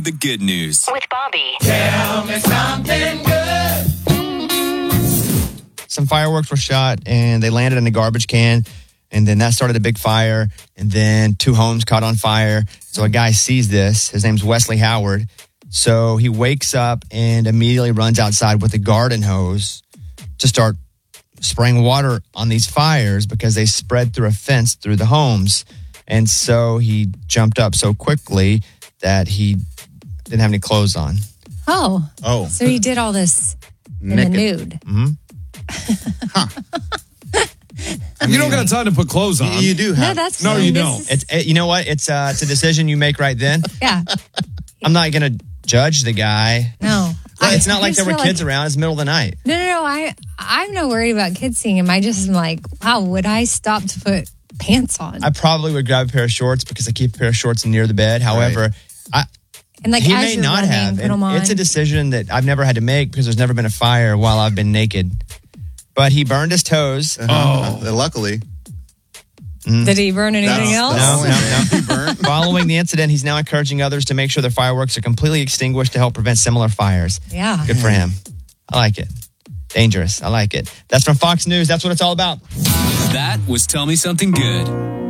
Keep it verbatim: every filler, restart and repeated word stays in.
The good news. With Bobby. Tell me something good. Some fireworks were shot and they landed in a garbage can. And then that started a big fire. And then two homes caught on fire. So a guy sees this. His name's Wesley Howard. So he wakes up and immediately runs outside with a garden hose to start spraying water on these fires because they spread through a fence through the homes. And so he jumped up so quickly that he didn't have any clothes on. Oh. Oh. So he did all this in Naked. the nude. Mm-hmm. I You mean, don't got time to put clothes on. You do No, have. that's No, fine. you This don't. is- It's it, you know what? It's uh, it's a decision you make right then. yeah. I'm not going to judge the guy. No. But I- it's not I like just there were feel kids around. It's the middle of the night. No, no, no. I, I'm not worried about kids seeing him. I just am like, wow, would I stop to put pants on? I probably would grab a pair of shorts because I keep a pair of shorts near the bed. However, I, and like, he as may you're not running, have. put And them on. it's a decision that I've never had to make because there's never been a fire while I've been naked. But he burned his toes. Oh. Luckily. Did he burn anything That's- else? No, that's- no, He burnt. Following the incident, he's now encouraging others to make sure their fireworks are completely extinguished to help prevent similar fires. Yeah. Good for him. I like it. Dangerous. I like it. That's from Fox News. That's what it's all about. That was Tell Me Something Good.